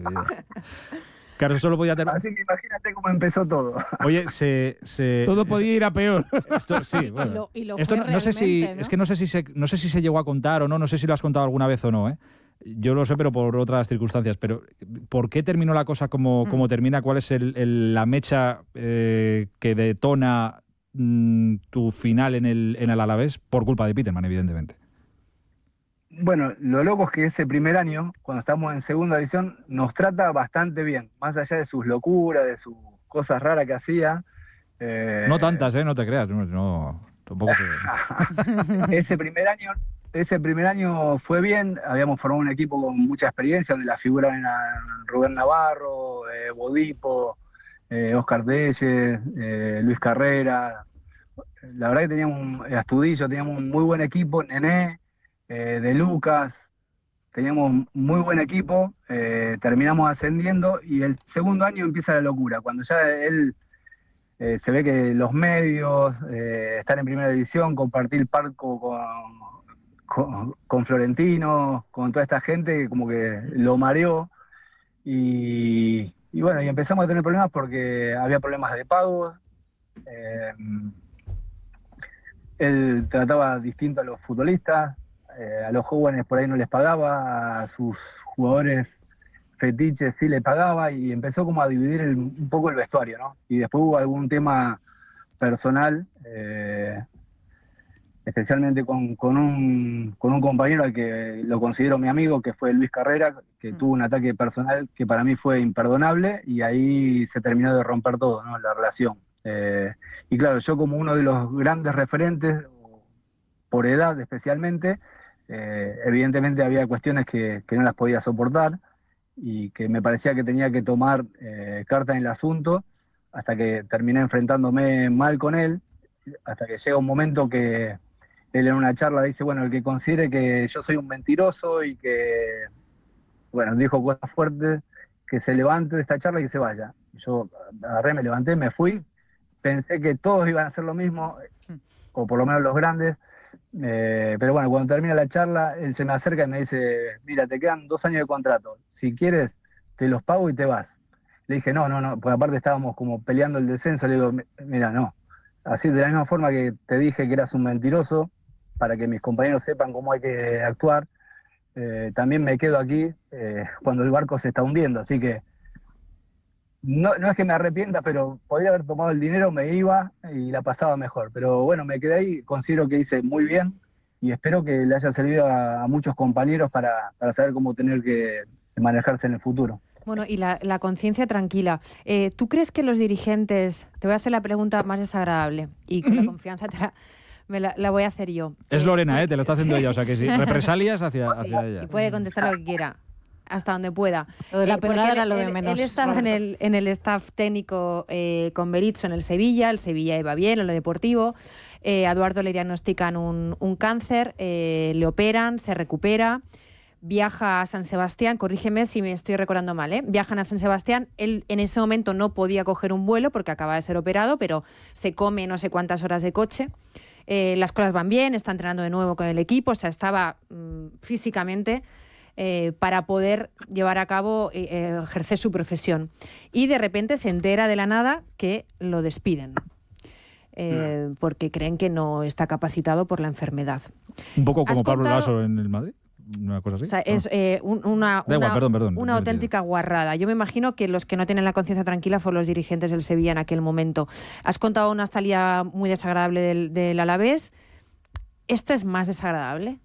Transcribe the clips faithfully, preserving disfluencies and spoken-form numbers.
Claro, solo podía tener... Así que imagínate cómo empezó todo. Oye, se... se todo podía ir a peor. Esto, sí, bueno. Y lo, y lo Esto fue no, no sé si... realmente, ¿no? Es que no sé si, se, no sé si se llegó a contar o no, no sé si lo has contado alguna vez o no, ¿eh? Yo lo sé, pero por otras circunstancias. Pero ¿por qué terminó la cosa como, como termina? ¿Cuál es el, el, la mecha eh, que detona mm, tu final en el, en el Alavés? Por culpa de Peterman, evidentemente. Bueno, lo loco es que ese primer año, cuando estamos en segunda división, nos trata bastante bien, más allá de sus locuras, de sus cosas raras que hacía. Eh... No tantas, ¿eh? No te creas. No, no tampoco se... ese primer año, ese primer año fue bien. Habíamos formado un equipo con mucha experiencia, donde la figura eran Rubén Navarro, eh, Bodipo, eh, Oscar Telles, eh, Luis Carrera. La verdad que teníamos un Astudillo, teníamos un muy buen equipo, Nené. Eh, de Lucas, teníamos muy buen equipo, eh, terminamos ascendiendo y el segundo año empieza la locura, cuando ya él eh, se ve que los medios, eh, estar en primera división, compartir palco con, con, con Florentino, con toda esta gente, como que lo mareó y, y bueno, y empezamos a tener problemas porque había problemas de pago. Eh, él trataba distinto a los futbolistas. Eh, a los jóvenes por ahí no les pagaba, a sus jugadores fetiches sí les pagaba y empezó como a dividir el, un poco el vestuario, ¿no? Y después hubo algún tema personal, eh, especialmente con, con, un, con un compañero al que lo considero mi amigo, que fue Luis Carrera, que mm. tuvo un ataque personal que para mí fue imperdonable y ahí se terminó de romper todo, ¿no? La relación. Eh, y claro, yo como uno de los grandes referentes, por edad especialmente, Eh, evidentemente había cuestiones que, que no las podía soportar y que me parecía que tenía que tomar eh, carta en el asunto hasta que terminé enfrentándome mal con él, hasta que llega un momento que él en una charla dice, bueno, el que considere que yo soy un mentiroso y que, bueno, dijo cosas fuertes, que se levante de esta charla y que se vaya. Yo agarré, me levanté, me fui, pensé que todos iban a hacer lo mismo, o por lo menos los grandes. Eh, pero bueno, cuando termina la charla, él se me acerca y me dice, mira, te quedan dos años de contrato, si quieres te los pago y te vas. Le dije, no, no, no, porque aparte estábamos como peleando el descenso, le digo, mira, no, así de la misma forma que te dije que eras un mentiroso, para que mis compañeros sepan cómo hay que actuar, eh, también me quedo aquí eh, cuando el barco se está hundiendo, así que No, no es que me arrepienta, pero podría haber tomado el dinero, me iba y la pasaba mejor. Pero bueno, me quedé ahí, considero que hice muy bien y espero que le haya servido a, a muchos compañeros para, para saber cómo tener que manejarse en el futuro. Bueno, y la, la conciencia tranquila. Eh, ¿Tú crees que los dirigentes... Te voy a hacer la pregunta más desagradable y con la confianza te la, me la, la voy a hacer yo. Es eh, Lorena, ¿eh? Te lo está haciendo ella, o sea que sí. Represalias hacia, sí, hacia ella. Y puede contestar lo que quiera. Hasta donde pueda. Lo de la eh, pedrada era él, lo de él, menos. Él estaba en el, en el staff técnico eh, con Berizzo en el Sevilla, el Sevilla iba bien en lo deportivo, eh, a Eduardo le diagnostican un, un cáncer, eh, le operan, se recupera, viaja a San Sebastián, corrígeme si me estoy recordando mal, ¿eh? Viajan a San Sebastián, él en ese momento no podía coger un vuelo porque acaba de ser operado, pero se come no sé cuántas horas de coche. Eh, las cosas van bien, está entrenando de nuevo con el equipo, o sea, estaba mmm, físicamente... Eh, para poder llevar a cabo, eh, ejercer su profesión. Y de repente se entera de la nada que lo despiden, eh, porque creen que no está capacitado por la enfermedad. Un poco como Pablo contado... Lasso en el Madrid, una cosa así. O sea, es eh, un, una, da igual, una, perdón, perdón, una auténtica guarrada. Yo me imagino que los que no tienen la conciencia tranquila fueron los dirigentes del Sevilla en aquel momento. Has contado una salida muy desagradable del, del Alavés. ¿Esta es más desagradable?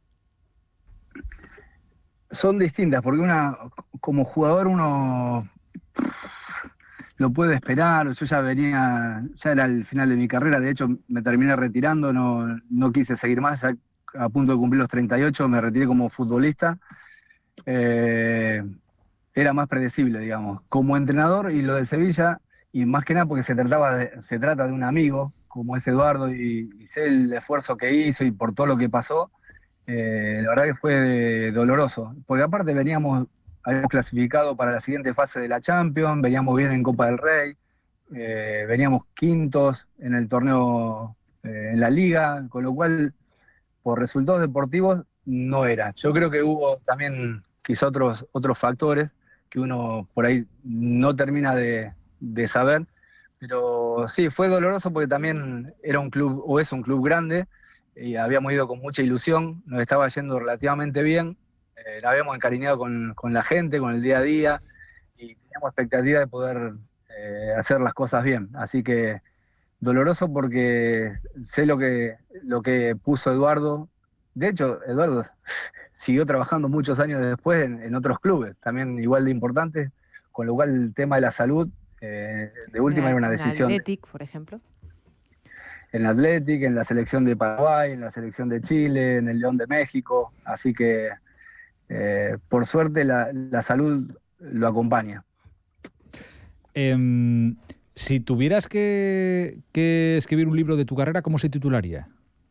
Son distintas, porque una como jugador uno lo puede esperar. Yo ya venía, ya era el final de mi carrera, de hecho me terminé retirando, no, no quise seguir más, ya a punto de cumplir los treinta y ocho me retiré como futbolista. Eh, era más predecible, digamos, como entrenador. Y lo de Sevilla, y más que nada porque se trataba de, se trata de un amigo como es Eduardo, y, y sé el esfuerzo que hizo y por todo lo que pasó. Eh, la verdad que fue doloroso, porque aparte veníamos, habíamos clasificado para la siguiente fase de la Champions, veníamos bien en Copa del Rey, eh, veníamos quintos en el torneo, eh, en la Liga, con lo cual por resultados deportivos no era. Yo creo que hubo también quizá otros, otros factores que uno por ahí no termina de, de saber. Pero sí, fue doloroso porque también era un club, o es un club grande, y habíamos ido con mucha ilusión, nos estaba yendo relativamente bien, eh, nos habíamos encariñado con, con la gente, con el día a día, y teníamos expectativa de poder eh, hacer las cosas bien. Así que doloroso porque sé lo que, lo que puso Eduardo. De hecho, Eduardo siguió trabajando muchos años después en, en otros clubes, también igual de importantes, con lo cual el tema de la salud, eh, de última, era una decisión. En Athletic, por ejemplo. En Athletic, en la selección de Paraguay, en la selección de Chile, en el León de México, así que eh, por suerte la, la salud lo acompaña. Eh, si tuvieras que, que escribir un libro de tu carrera, ¿cómo se titularía?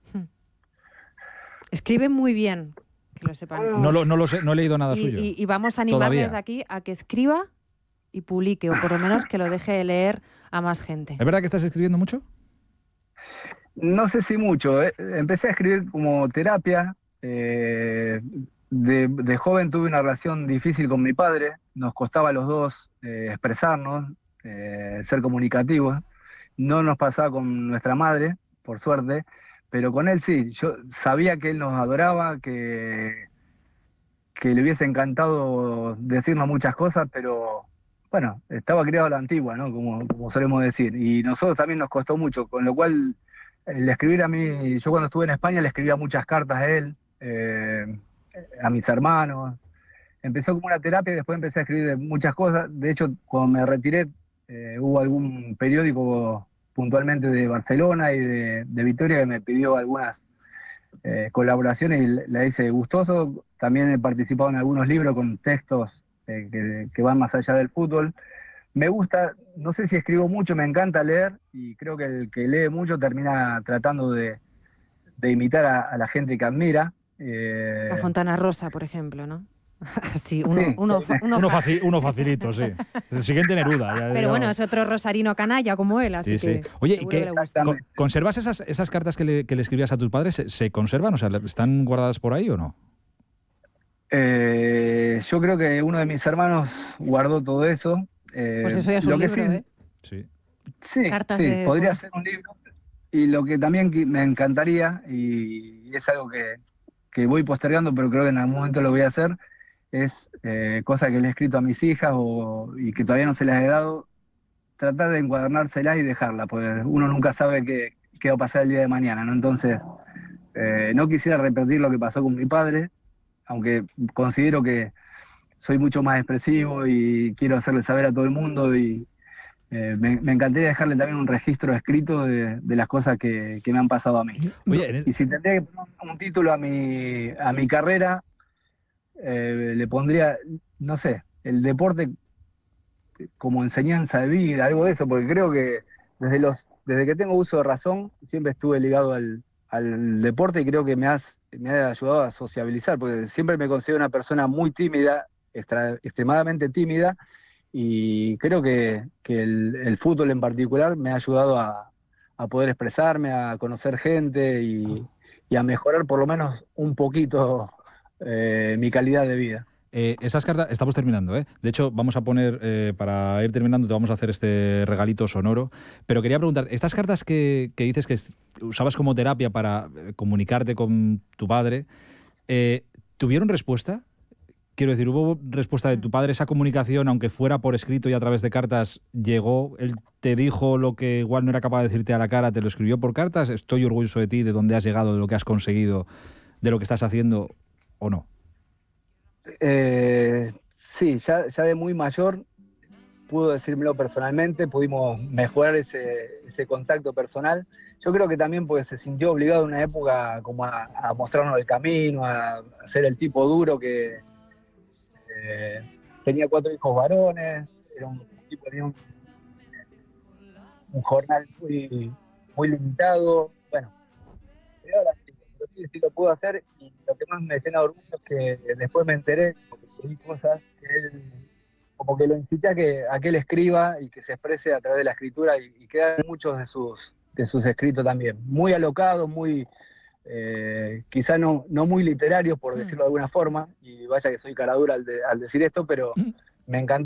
Escribe muy bien, que lo sepan. No lo, no lo sé, no he leído nada y, suyo. Y, y vamos a animarle desde aquí a que escriba y publique, o por lo menos que lo deje de leer a más gente. ¿Es verdad que estás escribiendo mucho? No sé si mucho. Eh. Empecé a escribir como terapia. Eh, de, de joven tuve una relación difícil con mi padre. Nos costaba a los dos eh, expresarnos, eh, ser comunicativos. No nos pasaba con nuestra madre, por suerte, pero con él sí. Yo sabía que él nos adoraba, que, que le hubiese encantado decirnos muchas cosas, pero bueno, estaba criado a la antigua, ¿no? Como, como solemos decir. Y nosotros también nos costó mucho, con lo cual el escribir a mí, yo cuando estuve en España le escribía muchas cartas a él, eh, a mis hermanos. Empezó como una terapia y después empecé a escribir muchas cosas. De hecho, cuando me retiré, eh, hubo algún periódico puntualmente de Barcelona y de, de Vitoria que me pidió algunas eh, colaboraciones y la hice gustoso. También he participado en algunos libros con textos eh, que, que van más allá del fútbol. Me gusta, no sé si escribo mucho, me encanta leer, y creo que el que lee mucho termina tratando de, de imitar a, a la gente que admira. Eh... A Fontana Rosa, por ejemplo, ¿no? Sí, uno, sí. uno, uno, uno, faci, uno facilito, sí. El siguiente Neruda. Ya, Pero ya... bueno, es otro rosarino canalla como él, así sí, que... Sí. Oye, ¿y qué, ¿conservas esas, esas cartas que le, que le escribías a tus padres? ¿Se, ¿Se conservan? O sea, ¿están guardadas por ahí o no? Eh, yo creo que uno de mis hermanos guardó todo eso. Eh, pues eso ya es un libro, sí, ¿eh? Sí, sí, Cartas sí de... podría ser un libro. Y lo que también me encantaría, y es algo que, que voy postergando, pero creo que en algún momento lo voy a hacer, es eh, cosas que le he escrito a mis hijas o, y que todavía no se las he dado, tratar de encuadernárselas y dejarla, porque uno nunca sabe qué, qué va a pasar el día de mañana, ¿no? Entonces, eh, no quisiera repetir lo que pasó con mi padre, aunque considero que soy mucho más expresivo y quiero hacerle saber a todo el mundo, y eh, me, me encantaría dejarle también un registro escrito de, de las cosas que, que me han pasado a mí. Oye, y si tendría que poner un título a mi, a mi carrera, eh, le pondría, no sé, el deporte como enseñanza de vida, algo de eso, porque creo que desde los desde que tengo uso de razón siempre estuve ligado al, al deporte, y creo que me, has, me ha ayudado a sociabilizar, porque siempre me considero una persona muy tímida, extra, extremadamente tímida, y creo que, que el, el fútbol en particular me ha ayudado a, a poder expresarme, a conocer gente y, y a mejorar por lo menos un poquito eh, mi calidad de vida. Eh, esas cartas, estamos terminando, ¿eh? De hecho, vamos a poner, eh, para ir terminando, te vamos a hacer este regalito sonoro. Pero quería preguntar, estas cartas que, que dices que usabas como terapia para comunicarte con tu padre, eh, ¿tuvieron respuesta? Quiero decir, ¿hubo respuesta de tu padre? ¿Esa comunicación, aunque fuera por escrito y a través de cartas, llegó? ¿Él te dijo lo que igual no era capaz de decirte a la cara, te lo escribió por cartas? ¿Estoy orgulloso de ti, de dónde has llegado, de lo que has conseguido, de lo que estás haciendo, o no? Eh, sí, ya, ya de muy mayor pudo decírmelo personalmente, pudimos mejorar ese, ese contacto personal. Yo creo que también porque se sintió obligado en una época como a, a mostrarnos el camino, a, a ser el tipo duro que eh, tenía cuatro hijos varones, era un tipo que tenía un, un jornal muy, muy limitado. Bueno, pero sí, sí lo pudo hacer, y lo que más me llena de orgullo es que después me enteré, porque leí cosas, que él, como que lo incité a que, a que él escriba y que se exprese a través de la escritura, y, y quedan muchos de sus, de sus escritos también, muy alocados, muy, eh, quizá no, no muy literarios, por decirlo de alguna forma, y vaya que soy caradura al, de, al decir esto, pero, me encantó